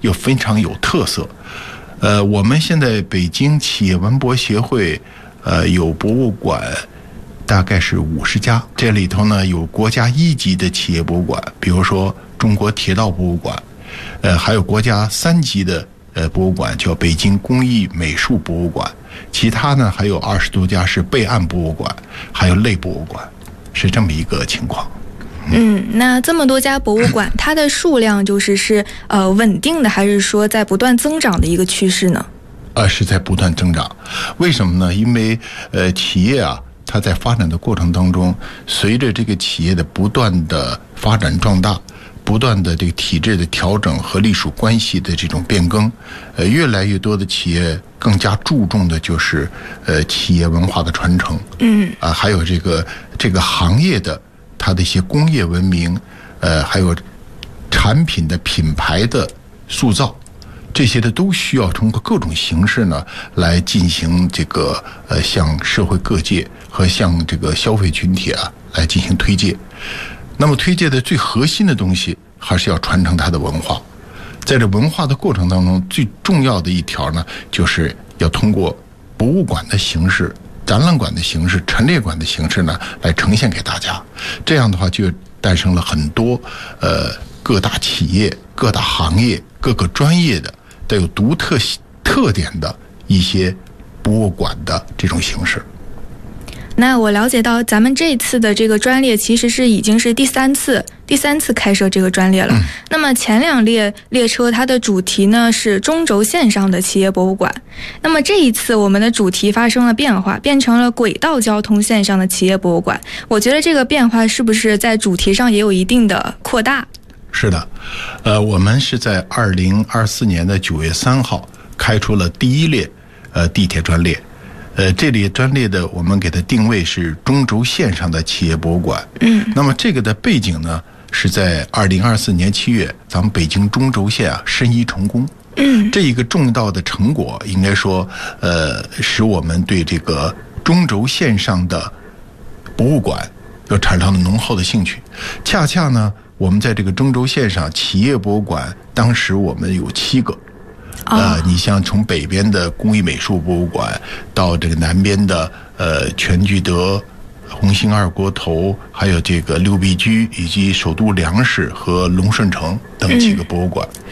又非常有特色。我们现在北京企业文博协会有博物馆大概是50家，这里头呢有国家1级的企业博物馆，比如说中国铁道博物馆，还有国家3级的博物馆，叫北京工艺美术博物馆，其他呢还有20多家是备案博物馆，还有类博物馆，是这么一个情况。 那这么多家博物馆，它的数量是稳定的，还是说在不断增长的一个趋势呢？ 是在不断增长。为什么呢？因为企业啊，它在发展的过程当中，随着这个企业的不断的发展壮大，不断的这个体制的调整和隶属关系的这种变更，越来越多的企业更加注重的就是企业文化的传承，还有这个行业的它的一些工业文明，还有产品的品牌的塑造，这些的都需要通过各种形式呢来进行这个向社会各界和向这个消费群体啊来进行推介。那么推介的最核心的东西还是要传承它的文化，在这文化的过程当中，最重要的一条呢，就是要通过博物馆的形式、展览馆的形式、陈列馆的形式呢来呈现给大家。这样的话就诞生了很多各大企业、各大行业、各个专业的带有独特特点的一些博物馆的这种形式。 那我了解到咱们这次的这个专列其实已经是第三次开设这个专列了。那么前2列列车它的主题呢是中轴线上的企业博物馆，那么这一次我们的主题发生了变化，变成了轨道交通线上的企业博物馆。我觉得这个变化是不是在主题上也有一定的扩大？ 是的，我们是在2024年的9月3号开出了第1列地铁专列。这里专列的我们给它定位是中轴线上的企业博物馆。那么这个的背景呢是在2024年7月，咱们北京中轴线申遗成功。这一个重要的成果，应该说使我们对这个中轴线上的博物馆又产生了浓厚的兴趣。恰恰呢，我们在这个中轴线上企业博物馆，当时我们有7个。你像从北边的工艺美术博物馆，到这个南边的全聚德、红星二锅头，还有这个六必居，以及首都粮食和龙顺城等几个博物馆。